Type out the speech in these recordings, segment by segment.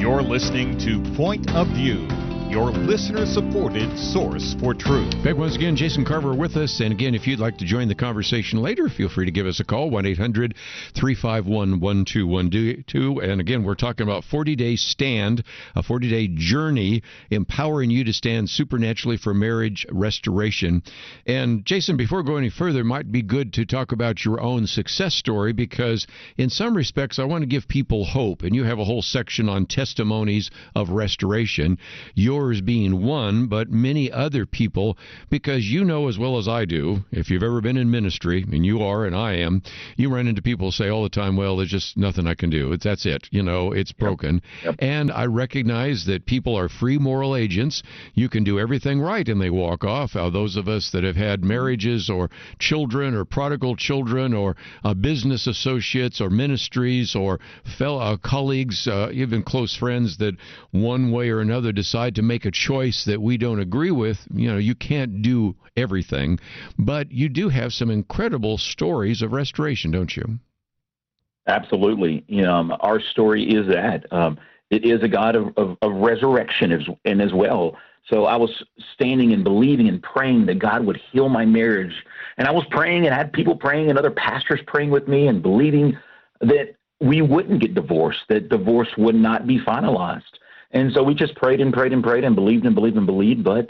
You're listening to Point of View, your listener-supported source for truth. Back once again, Jason Carver with us. And again, if you'd like to join the conversation later, feel free to give us a call, 1-800-351-1212. And again, we're talking about 40-day stand, a 40-day journey, empowering you to stand supernaturally for marriage restoration. And Jason, before going any further, it might be good to talk about your own success story, because in some respects, I want to give people hope. And you have a whole section on testimonies of restoration. Yours being one, but many other people, because you know as well as I do, if you've ever been in ministry, and you are and I am, you run into people who say all the time, well, there's just nothing I can do. That's it. You know, it's broken. Yep. And I recognize that people are free moral agents. You can do everything right and they walk off. Those of us that have had marriages or children or prodigal children or business associates or ministries or fellow colleagues, even close friends that one way or another decide to make a choice that we don't agree with, you know, you can't do everything, but you do have some incredible stories of restoration, don't you? Absolutely. Our story is that. It is a God of resurrection as well. So I was standing and believing and praying that God would heal my marriage. And I was praying and had people praying and other pastors praying with me and believing that we wouldn't get divorced, that divorce would not be finalized. And so we just prayed and prayed and prayed and believed and believed and believed. But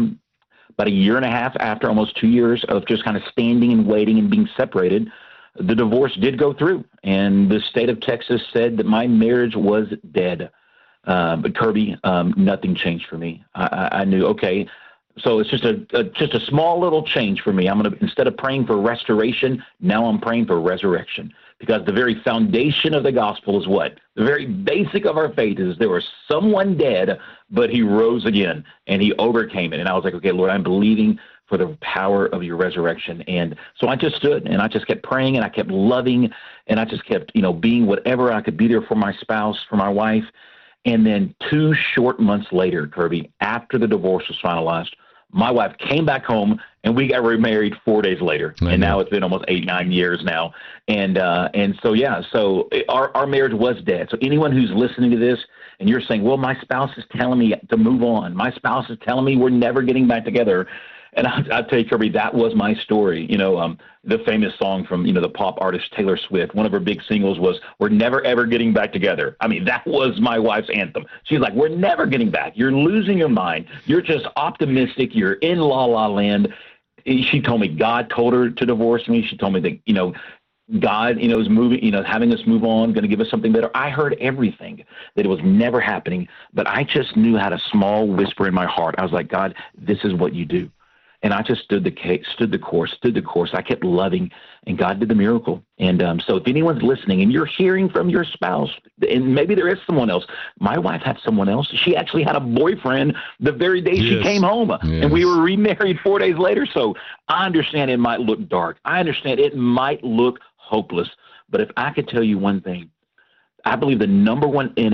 about a year and a half after, almost 2 years of just kind of standing and waiting and being separated, the divorce did go through. And the state of Texas said that my marriage was dead. But Kirby, nothing changed for me. I knew, okay, so it's just a small little change for me. I'm going to, instead of praying for restoration, now I'm praying for resurrection. Because the very foundation of the gospel is what? The very basic of our faith is there was someone dead, but he rose again, and he overcame it. And I was like, okay, Lord, I'm believing for the power of your resurrection. And so I just stood, and I just kept praying, and I kept loving, and I just kept, being whatever I could be there for my spouse, for my wife. And then 2 short months later, Kirby, after the divorce was finalized, my wife came back home, and we got remarried 4 days later. And now it's been almost 8-9 years now. And so, yeah, so our marriage was dead. So anyone who's listening to this and you're saying, well, my spouse is telling me to move on. My spouse is telling me we're never getting back together. And I'll tell you, Kirby, that was my story. The famous song from, the pop artist Taylor Swift, one of her big singles was, we're never, ever getting back together. I mean, that was my wife's anthem. She's like, we're never getting back. You're losing your mind. You're just optimistic. You're in la land. She told me God told her to divorce me. She told me that, God, is moving, having us move on, going to give us something better. I heard everything, that it was never happening, but I just knew had a small whisper in my heart. I was like, God, this is what you do. And I just stood the course. I kept loving, and God did the miracle. And so if anyone's listening and you're hearing from your spouse, and maybe there is someone else. My wife had someone else. She actually had a boyfriend the very day she came home, and we were remarried 4 days later. So I understand it might look dark. I understand it might look hopeless. But if I could tell you one thing, I believe the number one thing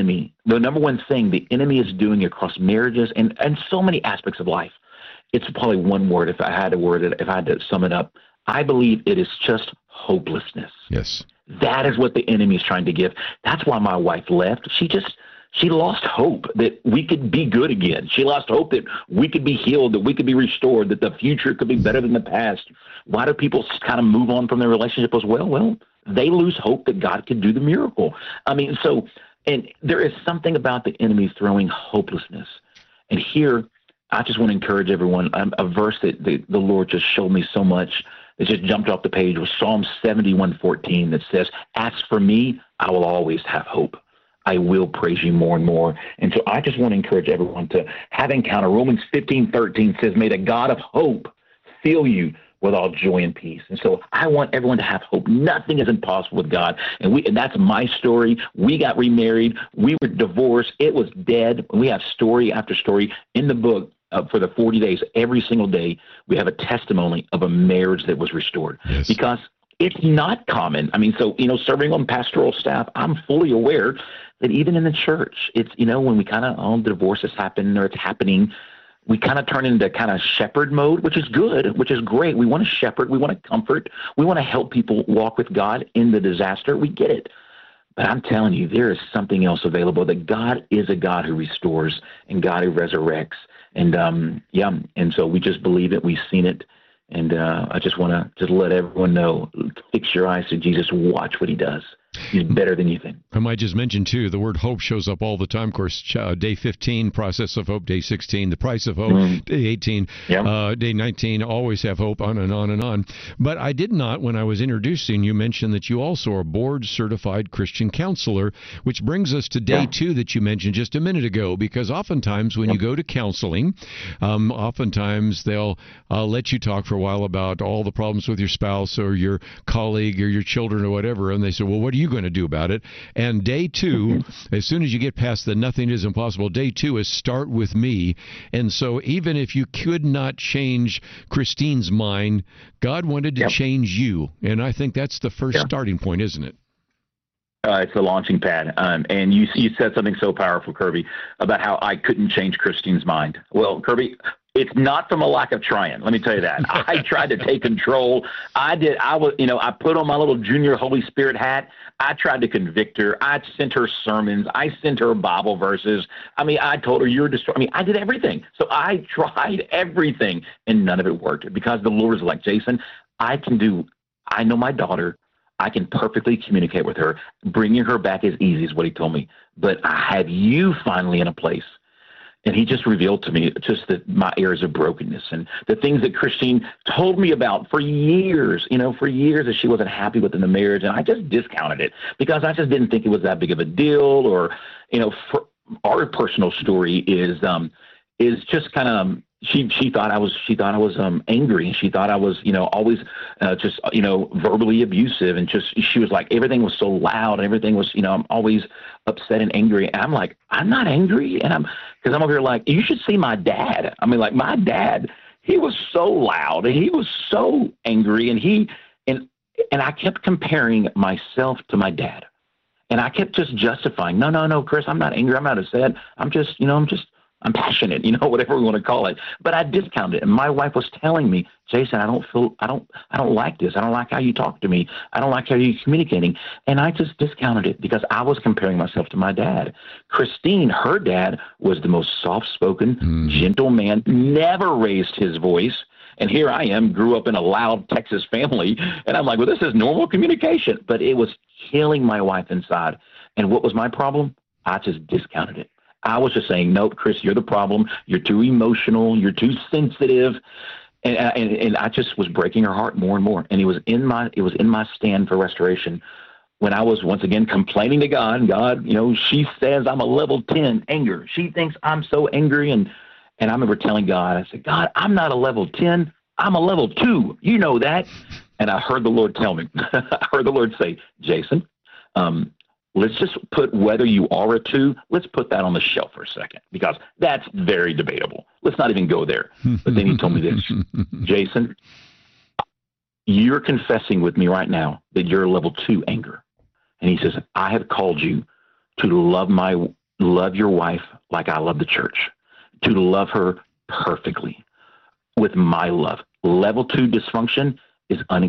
the enemy is doing across marriages and so many aspects of life, it's probably one word. If I had to sum it up, I believe it is just hopelessness. Yes. That is what the enemy is trying to give. That's why my wife left. She lost hope that we could be good again. She lost hope that we could be healed, that we could be restored, that the future could be better than the past. Why do people kind of move on from their relationship as well? Well, they lose hope that God could do the miracle. And there is something about the enemy throwing hopelessness. And here, I just want to encourage everyone. A verse that the Lord just showed me so much, it just jumped off the page, was Psalm 71:14 that says, as for me, I will always have hope. I will praise you more and more. And so I just want to encourage everyone to have encounter. Romans 15:13 says, may the God of hope fill you with all joy and peace. And so I want everyone to have hope. Nothing is impossible with God. And that's my story. We got remarried. We were divorced. It was dead. We have story after story in the book. For the 40 days, every single day, we have a testimony of a marriage that was restored. Yes. Because it's not common. Serving on pastoral staff, I'm fully aware that even in the church, it's, when we kind of, divorces happen or it's happening, we kind of turn into kind of shepherd mode, which is good, which is great. We want to shepherd. We want to comfort. We want to help people walk with God in the disaster. We get it. But I'm telling you, there is something else available, that God is a God who restores and God who resurrects. And, and so we just believe it. We've seen it. And I just want to just let everyone know, fix your eyes to Jesus. Watch what he does. He's better than you think. I might just mention, too, the word hope shows up all the time. Of course, day 15, process of hope, day 16, the price of hope, day 18, day 19, always have hope, on and on and on. But I did not, when I was introducing you, mention that you also are a board-certified Christian counselor, which brings us to day 2 that you mentioned just a minute ago, because oftentimes when you go to counseling, oftentimes they'll let you talk for a while about all the problems with your spouse or your colleague or your children or whatever, and they say, well, what are you going to do about it? And day 2, as soon as you get past the nothing is impossible, day 2 is start with me. And so even if you could not change Christine's mind, God wanted to change you. And I think that's the first starting point, isn't it? It's the launching pad. And you said something so powerful, Kirby, about how I couldn't change Christine's mind. Well, Kirby, it's not from a lack of trying. Let me tell you that. I tried to take control. I put on my little junior Holy Spirit hat. I tried to convict her. I sent her sermons. I sent her Bible verses. I told her you're destroyed. I did everything. So I tried everything, and none of it worked, because the Lord was like, Jason, I know my daughter. I can perfectly communicate with her. Bringing her back is easy, is what he told me. But I have you finally in a place. And he just revealed to me just that my areas of brokenness and the things that Christine told me about for years, that she wasn't happy with in the marriage. And I just discounted it because I just didn't think it was that big of a deal. Or, for our personal story is just kind of, she thought I was angry, and she thought I was, always just, verbally abusive, and she was like, everything was so loud, and everything was, I'm always upset and angry. And I'm like, I'm not angry. And because I'm over here like, you should see my dad. My dad, he was so loud, and he was so angry, and I kept comparing myself to my dad. And I kept just justifying, no, Chris, I'm not angry. I'm not upset. I'm passionate, whatever we want to call it. But I discounted it. And my wife was telling me, Jason, I don't like this. I don't like how you talk to me. I don't like how you're communicating. And I just discounted it because I was comparing myself to my dad. Christine, her dad, was the most soft-spoken, gentle man, never raised his voice. And here I am, grew up in a loud Texas family. And I'm like, well, this is normal communication. But it was killing my wife inside. And what was my problem? I just discounted it. I was just saying, nope, Chris, you're the problem. You're too emotional. You're too sensitive. And I just was breaking her heart more and more. And it was in my stand for restoration when I was once again complaining to God. God, she says I'm a level 10 anger. She thinks I'm so angry. And I remember telling God, I said, God, I'm not a level 10. I'm a level 2. You know that. And I heard the Lord tell me, I heard the Lord say, Jason, let's just put whether you are a 2, let's put that on the shelf for a second, because that's very debatable. Let's not even go there. But then he told me this, Jason, you're confessing with me right now that you're a level 2 anger. And he says, I have called you to love your wife like I love the church, to love her perfectly with my love. Level 2 dysfunction is unacceptable.